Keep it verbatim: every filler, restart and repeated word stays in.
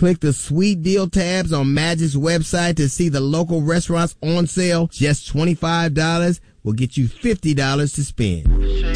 Click the sweet deal tabs on Magic's website to see the local restaurants on sale. Just twenty-five dollars will get you fifty dollars to spend.